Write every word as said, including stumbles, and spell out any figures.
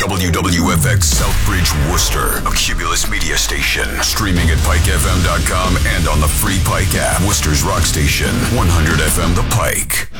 W W F X Southbridge, Worcester, a Cumulus media station. Streaming at pike f m dot com and on the free Pike app. Worcester's rock station, one hundred F M The Pike.